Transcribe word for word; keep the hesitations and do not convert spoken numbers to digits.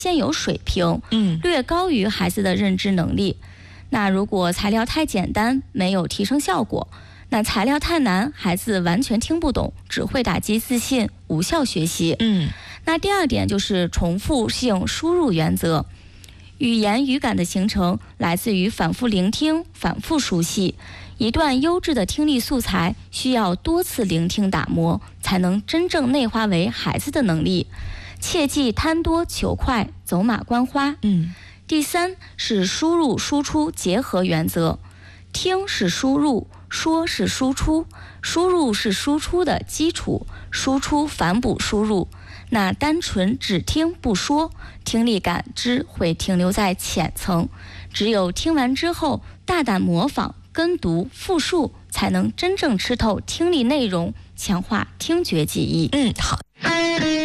现有水平， 嗯， 略高于孩子的认知能力。那如果材料太简单，没有提升效果；那材料太难，孩子完全听不懂，只会打击自信，无效学习。 嗯， 那第二点就是重复性输入原则。语言语感的形成来自于反复聆听、反复熟悉。一段优质的听力素材需要多次聆听打磨，才能真正内化为孩子的能力。切忌贪多求快，走马观花。 嗯， 第三是输入输出结合原则。听是输入，说是输出，输入是输出的基础，输出反哺输入。那单纯只听不说，听力感知会停留在浅层，只有听完之后大胆模仿、跟读、复述，才能真正吃透听力内容，强化听觉记忆。 嗯，好。